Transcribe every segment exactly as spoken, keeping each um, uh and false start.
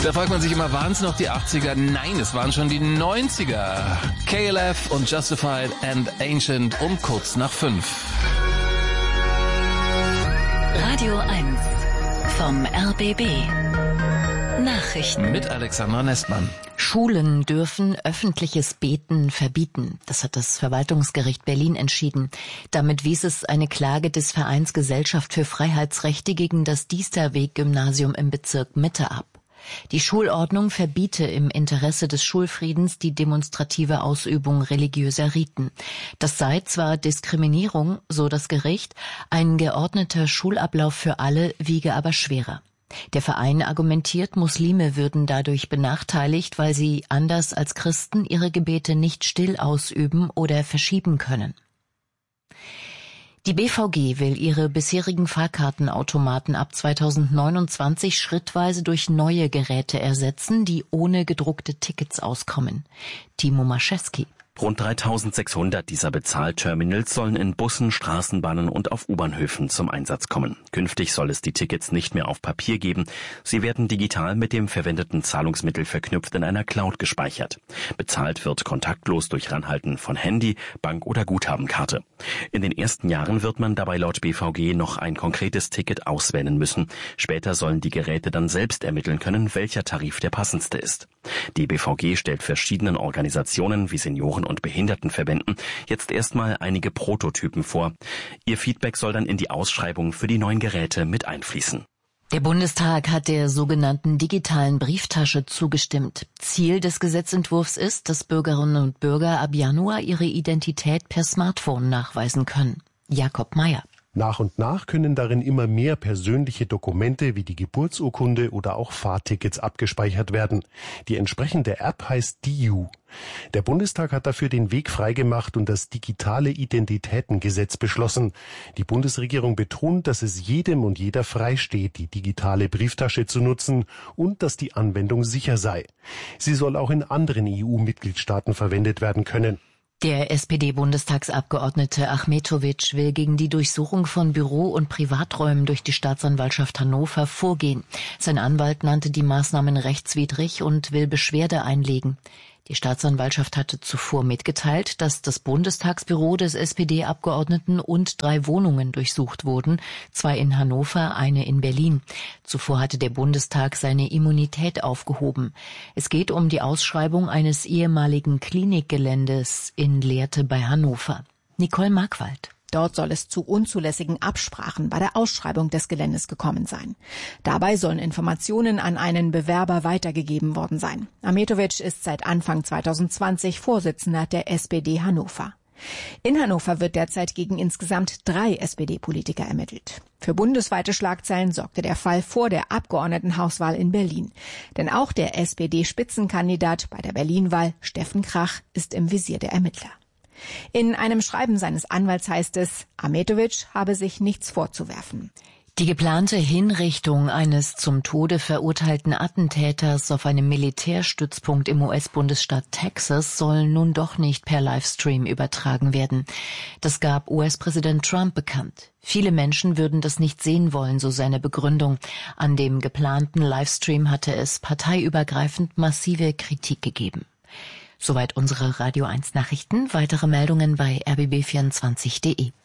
Da fragt man sich immer, waren es noch die achtziger? Nein, es waren schon die neunziger. K L F und Justified and Ancient um kurz nach fünf. Radio eins vom R B B. Nachrichten mit Alexandra Nestmann. Schulen dürfen öffentliches Beten verbieten. Das hat das Verwaltungsgericht Berlin entschieden. Damit wies es eine Klage des Vereins Gesellschaft für Freiheitsrechte gegen das Diesterweg-Gymnasium im Bezirk Mitte ab. Die Schulordnung verbiete im Interesse des Schulfriedens die demonstrative Ausübung religiöser Riten. Das sei zwar Diskriminierung, so das Gericht, ein geordneter Schulablauf für alle wiege aber schwerer. Der Verein argumentiert, Muslime würden dadurch benachteiligt, weil sie anders als Christen ihre Gebete nicht still ausüben oder verschieben können. Die B V G will ihre bisherigen Fahrkartenautomaten ab zweitausendneunundzwanzig schrittweise durch neue Geräte ersetzen, die ohne gedruckte Tickets auskommen. Timo Maschewski. Rund dreitausendsechshundert dieser Bezahlterminals sollen in Bussen, Straßenbahnen und auf U-Bahnhöfen zum Einsatz kommen. Künftig soll es die Tickets nicht mehr auf Papier geben. Sie werden digital mit dem verwendeten Zahlungsmittel verknüpft in einer Cloud gespeichert. Bezahlt wird kontaktlos durch Ranhalten von Handy, Bank- oder Guthabenkarte. In den ersten Jahren wird man dabei laut B V G noch ein konkretes Ticket auswählen müssen. Später sollen die Geräte dann selbst ermitteln können, welcher Tarif der passendste ist. Die B V G stellt verschiedenen Organisationen wie Senioren und Behindertenverbänden jetzt erstmal einige Prototypen vor. Ihr Feedback soll dann in die Ausschreibung für die neuen Geräte mit einfließen. Der Bundestag hat der sogenannten digitalen Brieftasche zugestimmt. Ziel des Gesetzentwurfs ist, dass Bürgerinnen und Bürger ab Januar ihre Identität per Smartphone nachweisen können. Jakob Mayer. Nach und nach können darin immer mehr persönliche Dokumente wie die Geburtsurkunde oder auch Fahrtickets abgespeichert werden. Die entsprechende App heißt D I U. Der Bundestag hat dafür den Weg freigemacht und das digitale Identitätengesetz beschlossen. Die Bundesregierung betont, dass es jedem und jeder freisteht, die digitale Brieftasche zu nutzen und dass die Anwendung sicher sei. Sie soll auch in anderen E U-Mitgliedstaaten verwendet werden können. Der S P D-Bundestagsabgeordnete Achmetović will gegen die Durchsuchung von Büro- und Privaträumen durch die Staatsanwaltschaft Hannover vorgehen. Sein Anwalt nannte die Maßnahmen rechtswidrig und will Beschwerde einlegen. Die Staatsanwaltschaft hatte zuvor mitgeteilt, dass das Bundestagsbüro des S P D-Abgeordneten und drei Wohnungen durchsucht wurden, zwei in Hannover, eine in Berlin. Zuvor hatte der Bundestag seine Immunität aufgehoben. Es geht um die Ausschreibung eines ehemaligen Klinikgeländes in Lehrte bei Hannover. Nicole Markwald. Dort soll es zu unzulässigen Absprachen bei der Ausschreibung des Geländes gekommen sein. Dabei sollen Informationen an einen Bewerber weitergegeben worden sein. Achmetović ist seit Anfang zweitausendzwanzig Vorsitzender der S P D Hannover. In Hannover wird derzeit gegen insgesamt drei S P D-Politiker ermittelt. Für bundesweite Schlagzeilen sorgte der Fall vor der Abgeordnetenhauswahl in Berlin. Denn auch der S P D-Spitzenkandidat bei der Berlin-Wahl, Steffen Krach, ist im Visier der Ermittler. In einem Schreiben seines Anwalts heißt es, Achmetović habe sich nichts vorzuwerfen. Die geplante Hinrichtung eines zum Tode verurteilten Attentäters auf einem Militärstützpunkt im U S-Bundesstaat Texas soll nun doch nicht per Livestream übertragen werden. Das gab U S-Präsident Trump bekannt. Viele Menschen würden das nicht sehen wollen, so seine Begründung. An dem geplanten Livestream hatte es parteiübergreifend massive Kritik gegeben. Soweit unsere Radio eins Nachrichten. Weitere Meldungen bei r b b vierundzwanzig punkt d e.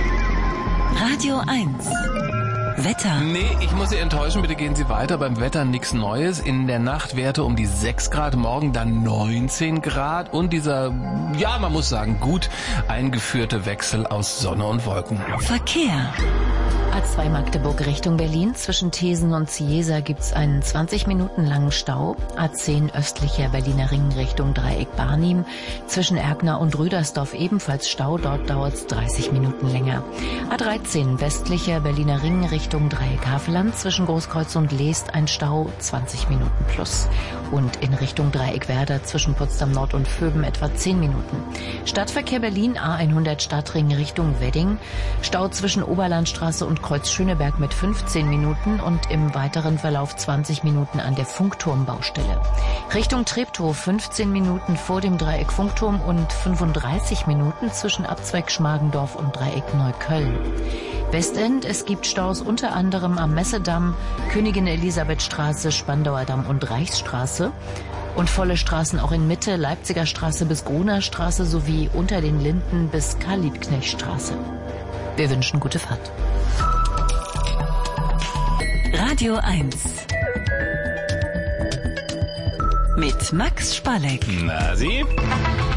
Radio eins. Wetter. Nee, ich muss Sie enttäuschen, bitte gehen Sie weiter. Beim Wetter nichts Neues. In der Nacht Werte um die sechs Grad, morgen dann neunzehn Grad und dieser, ja, man muss sagen, gut eingeführte Wechsel aus Sonne und Wolken. Verkehr. A zwei Magdeburg Richtung Berlin. Zwischen Thesen und Ziesa gibt's einen zwanzig Minuten langen Stau. A zehn östlicher Berliner Ring Richtung Dreieck Barnim. Zwischen Erkner und Rüdersdorf ebenfalls Stau. Dort dauert's dreißig Minuten länger. A dreizehn westlicher Berliner Ring Richtung Dreieck Havelland. Zwischen Großkreuz und Leest ein Stau, zwanzig Minuten plus. Und in Richtung Dreieck Werder zwischen Potsdam Nord und Vöben etwa zehn Minuten. Stadtverkehr Berlin A hundert Stadtring Richtung Wedding. Stau zwischen Oberlandstraße und Kreuz Schöneberg mit fünfzehn Minuten und im weiteren Verlauf zwanzig Minuten an der Funkturmbaustelle. Richtung Treptow fünfzehn Minuten vor dem Dreieck Funkturm und fünfunddreißig Minuten zwischen Abzweig Schmargendorf und Dreieck Neukölln. Westend, es gibt Staus unter anderem am Messedamm, Königin Elisabeth Straße, Spandauer Damm und Reichsstraße. Und volle Straßen auch in Mitte, Leipziger Straße bis Gruner Straße sowie unter den Linden bis Karl-Liebknecht-Straße. Wir wünschen gute Fahrt. Radio eins mit Max Spalleck. Na Sie?